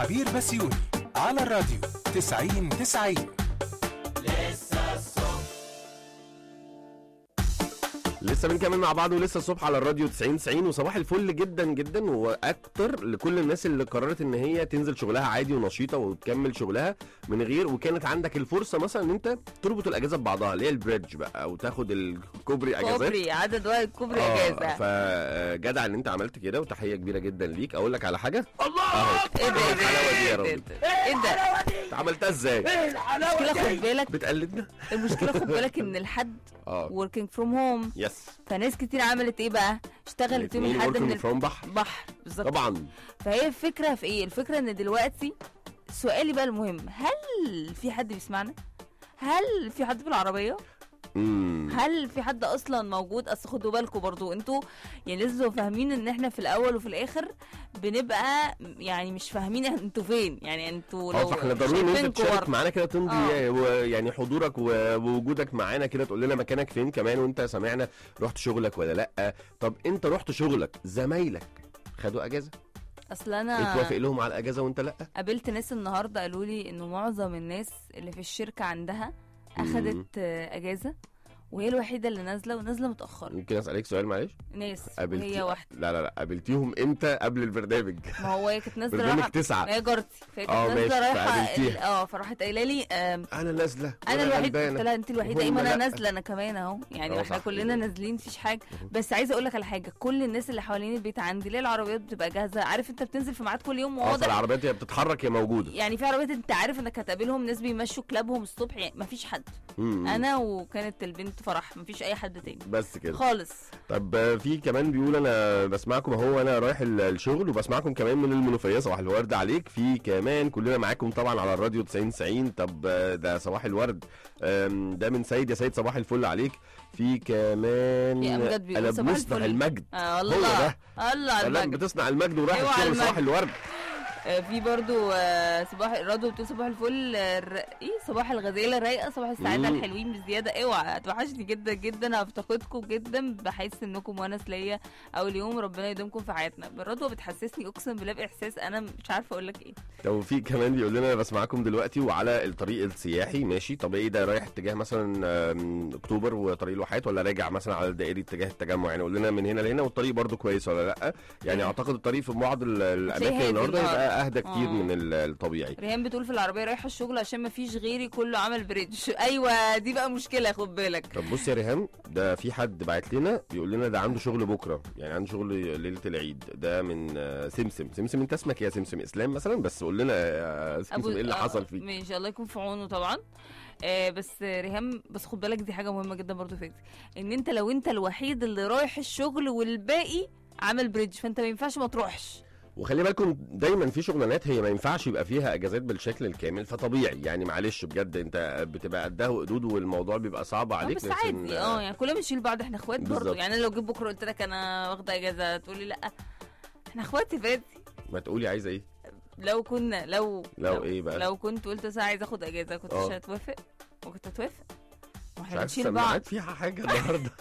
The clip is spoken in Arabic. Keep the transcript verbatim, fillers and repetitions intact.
عبير بسيوني على الراديو تسعين تسعين. لسه بنكمل مع بعض ولسه الصبح على الراديو تسعين تسعين، وصباح الفل جدا جدا واكتر لكل الناس اللي قررت ان هي تنزل شغلها عادي ونشيطه وتكمل شغلها من غير، وكانت عندك الفرصه مثلا ان انت تربط الاجازه ببعضها اللي هي البريدج بقى، او تاخد الكوبري اجازات. كوبري عدد وقت كوبري آه اجازه. فجدع ان انت عملت كده، وتحيه كبيره جدا ليك. اقول لك على حاجه، الله ايه ده ايه الحلاوه دي يا راجل، ايه ده انت عملتها ازاي؟ المشكله خد بالك بتقلدنا. المشكله خد بالك ان الحد اه working from home، يس، فناس كتير عملت ايه بقى، اشتغلت يوم الاثنين الحد من working from بحر البحر بالظبط. طبعا. فهي الفكره في ايه؟ الفكره ان دلوقتي سؤالي بقى المهم، هل في حد بيسمعنا؟ هل في حد في العربيه؟ امم هل في حد اصلا موجود؟ اصل خدوا بالكم برضو انتوا يعني لازم تبقوا فاهمين ان احنا في الاول وفي الاخر بنبقى يعني مش فاهمين انتوا فين، يعني انتوا اه لو فاحنا ضروري ان انت تشارك معانا كده، تمضي آه. يعني حضورك ووجودك معانا كده، تقول لنا مكانك فين كمان، وانت سامعنا رحت شغلك ولا لا. طب انت رحت شغلك، زمايلك خدوا اجازه؟ اصل انا اتوافق لهم على الاجازه وانت لا؟ قابلت ناس النهارده قالوا لي انه معظم الناس اللي في الشركه عندها اخدت اجازه، وهي الوحيده اللي نازله ونازله متاخر. ممكن اسالك سؤال معلش؟ ناس قابلتي... وهي واحده. لا لا لا قابلتيهم امتى قبل البرنامج؟ ما هو هي كانت نازله برنامج رايحه تسعة، هي جارتي، فهي اه كانت نازله ماشي، رايحه فقابلتيها. اه فراحت قايله لي انا نازله انا الوحيده. قلت غلبانة. لها انت الوحيده. ايه وهم ما انا لأ. نازله انا كمان اهو، يعني اه احنا صح كلنا كده. نازلين مفيش حاجه. بس عايزه اقول لك على حاجه، كل الناس اللي حوالين البيت عندي ليه العربيات بتبقى جاهزه، عارف انت بتنزل في ميعاد كل يوم اه وواضح العربيات هي بتتحرك، هي موجوده. يعني في عربيات انت عارف انك هتقابلهم، ناس بيمشوا كلابهم الصبح، يعني مفيش حد. مم. انا وكانت البنت فرح، مفيش اي حد تاني بس كده خالص. طب في كمان بيقول انا بسمعكم اهو، انا رايح الشغل وبسمعكم كمان من المنوفيه، صباح الورد عليك. في كمان كلنا معاكم طبعا على الراديو تسعين تسعين. طب ده صباح الورد، ده من سيد. يا سيد صباح الفل عليك. في كمان يا امجد بيقول انا صباح بنصنع الفل. المجد. آه الله هو ده. الله على لا المجد. بتصنع المجد ورايح أيوة على الشغل. صباح المجد. الورد. في برضو آه، صباح الراديو بتقول صباح الفل. آه، الر... ايه صباح الغزاله الرايقه، صباح السعاده مم. الحلوين بزياده. اوعى هتوحشني جدا جدا، هفتقدكم جدا، بحس انكم ونس ليا اول يوم. ربنا يديمكم في حياتنا. بالراديو بتحسسني اقسم بالله باحساس انا مش عارفه اقول لك ايه. لو في كمان بيقول لنا بسمعكم دلوقتي وعلى الطريق السياحي ماشي. طب ايه ده، رايح اتجاه مثلا آم، اكتوبر وطريق الواحات، ولا راجع مثلا على الدائري اتجاه التجمع؟ يعني قول لنا من هنا لهنا، والطريق برضو كويس ولا لا؟ يعني اعتقد الطريق في بعض ال- الاماكن هادي النهارده النهاردة. يبقى اهدى كتير آه. من ال- الطبيعي. ريهام بتقول في العربيه رايحه الشغل عشان ما فيش غيري، كله عمل بريدج. ايوه دي بقى مشكله، خد بالك. طب بص يا ريهام، ده في حد بعت لنا بيقول لنا ده عنده شغل بكره، يعني عنده شغل ليله العيد. ده من آه، سمسم. سمسم انت اسمك يا سمسم اسلام مثلا، بس قول لنا يا سمسم ايه اللي آه، حصل فيك. ماشي الله يكون في عونه طبعا. آه بس ريهام، بس خد بالك دي حاجه مهمه جدا برضو فاتي، ان انت لو انت الوحيد اللي رايح الشغل والباقي عمل بريدج، فانت ما ينفعش ما تروحش. وخلي بالكم دايما في شغلانات هي ما ينفعش يبقى فيها اجازات بالشكل الكامل، فطبيعي يعني معلش بجد انت بتبقى قدها وقدود والموضوع بيبقى صعب عليك. بس عادي اه يعني كلنا بنشيل بعض، احنا اخوات برضو. بالظبط. يعني أنا لو جيت بكره قلت لك انا واخده اجازه تقولي لا، احنا اخواتي فاتي. ما تقولي عايزه ايه؟ لو كنا لو لو إيه بقى؟ لو كنت قلت ساعه عايزه اخد اجازه كنتش آه. هتوافق؟ وكنت هتوافق؟ مش واحنا عارف بنشيل بعض. السماعات فيها حاجه النهارده.